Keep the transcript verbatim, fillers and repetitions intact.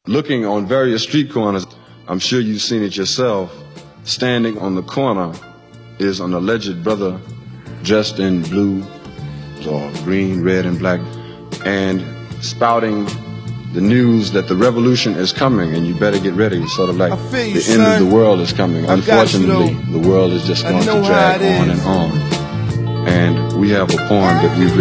looking on various street corners, I'm sure you've seen it yourself, standing on the corner is an alleged brother dressed in blue or green, red, and black, and spouting the news that the revolution is coming and you better get ready, sort of like you, the son. end of the world is coming. I Unfortunately, you, the world is just going to drag on and on. And we have a poem that we've